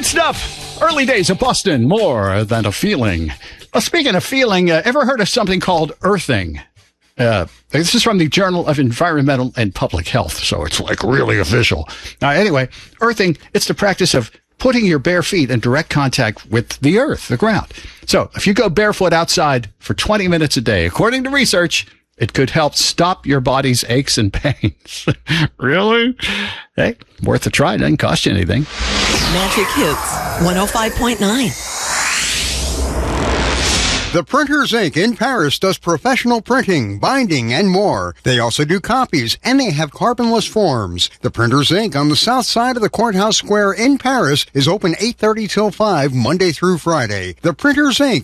Good stuff. Early days of Boston, more than a feeling. Well, speaking of feeling, ever heard of something called earthing? This is from the Journal of Environmental and Public Health, so it's like really official. Anyway, earthing, it's the practice of putting your bare feet in direct contact with the earth, the ground. So if you go barefoot outside for 20 minutes a day, according to research, it could help stop your body's aches and pains. Really? Hey, worth a try. Doesn't cost you anything. Magic Hits 105.9. The Printers Inc. in Paris does professional printing, binding, and more. They also do copies, and they have carbonless forms. The Printers Inc. on the south side of the Courthouse Square in Paris is open 8:30 till 5, Monday through Friday. The Printers Inc.